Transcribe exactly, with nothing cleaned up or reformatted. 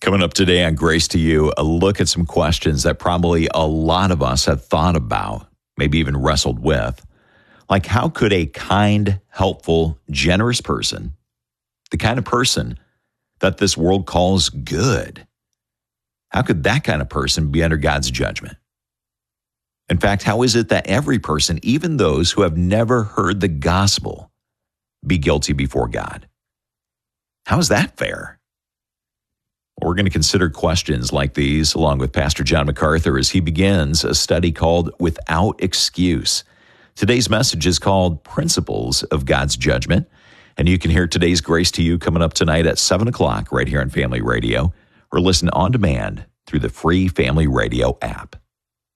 Coming up today on Grace to You, a look at some questions that probably a lot of us have thought about, maybe even wrestled with. Like, how could a kind, helpful, generous person, the kind of person that this world calls good, how could that kind of person be under God's judgment? In fact, how is it that every person, even those who have never heard the gospel, be guilty before God? How is that fair? We're going to consider questions like these along with Pastor John MacArthur as he begins a study called Without Excuse. Today's message is called Principles of God's Judgment, and you can hear today's Grace to You coming up tonight at seven o'clock right here on Family Radio, or listen on demand through the free Family Radio app.